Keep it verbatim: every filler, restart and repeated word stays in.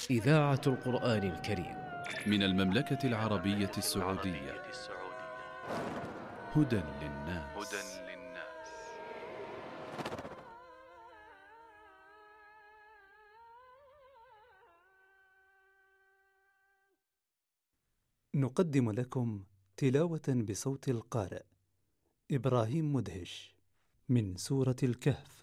إذاعة القرآن الكريم من المملكة العربية السعودية. هدى للناس. نقدم لكم تلاوة بصوت القارئ إبراهيم مدهش من سورة الكهف.